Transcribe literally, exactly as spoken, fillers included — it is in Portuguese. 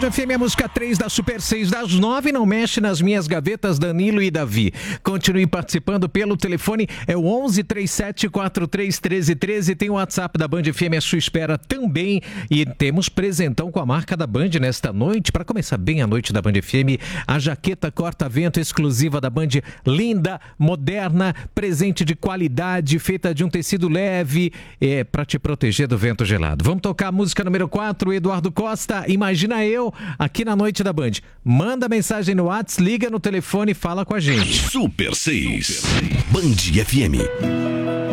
Band F M, a música três da Super seis das nove. Não mexe nas minhas gavetas, Danilo e Davi. Continue participando pelo telefone, é o onze, três sete quatro três, treze treze. Tem o WhatsApp da Band F M à sua espera também. E temos presentão com a marca da Band nesta noite. Para começar bem a noite da Band F M, a jaqueta corta-vento exclusiva da Band, linda, moderna, presente de qualidade, feita de um tecido leve, é, para te proteger do vento gelado. Vamos tocar a música número quatro, Eduardo Costa, Imagina Eu, aqui na noite da Band. Manda mensagem no WhatsApp, liga no telefone e fala com a gente. Super seis, Band F M.